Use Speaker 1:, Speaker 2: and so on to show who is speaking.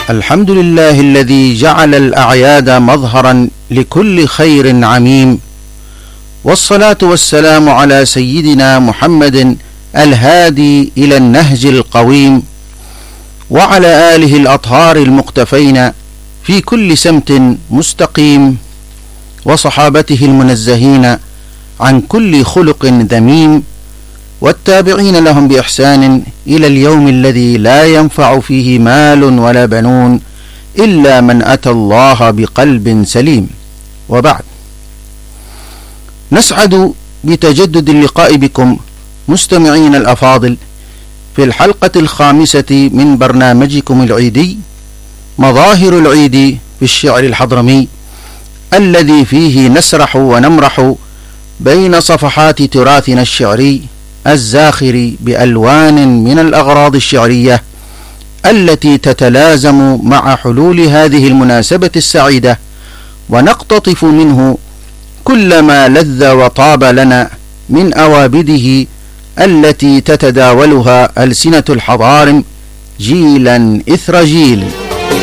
Speaker 1: الحمد لله الذي جعل الأعياد مظهرا لكل خير عميم، والصلاة والسلام على سيدنا محمد الهادي إلى النهج القويم، وعلى آله الأطهار المقتفين في كل سمت مستقيم، وصحابته المنزهين عن كل خلق ذميم، والتابعين لهم بإحسان إلى اليوم الذي لا ينفع فيه مال ولا بنون إلا من أتى الله بقلب سليم. وبعد، نسعد بتجدد اللقاء بكم مستمعين الأفاضل في الحلقة 5 من برنامجكم العيدي مظاهر العيد في الشعر الحضرمي، الذي فيه نسرح ونمرح بين صفحات تراثنا الشعري الزاخر بألوان من الأغراض الشعرية التي تتلازم مع حلول هذه المناسبة السعيدة، ونقتطف منه كل ما لذ وطاب لنا من أوابده التي تتداولها ألسنة الحضارم جيلا إثر جيل.